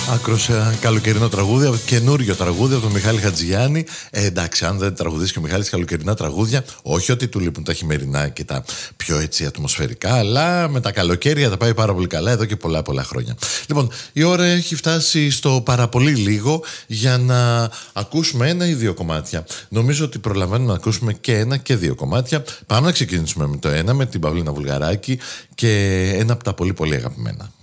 Άκρος καλοκαιρινό τραγούδι, καινούριο τραγούδι από τον Μιχάλη Χατζηγιάννη. Εντάξει, αν δεν τραγουδίσει και ο Μιχάλης καλοκαιρινά τραγούδια, όχι ότι του λείπουν τα χειμερινά και τα πιο έτσι ατμοσφαιρικά, αλλά με τα καλοκαίρια τα πάει πάρα πολύ καλά εδώ και πολλά χρόνια. Λοιπόν, η ώρα έχει φτάσει στο πάρα πολύ λίγο για να ακούσουμε ένα ή δύο κομμάτια. Νομίζω ότι προλαβαίνουμε να ακούσουμε και ένα και δύο κομμάτια. Πάμε να ξεκινήσουμε με το ένα, με την Παυλίνα Βουλγαράκη και ένα από τα πολύ αγαπημένα.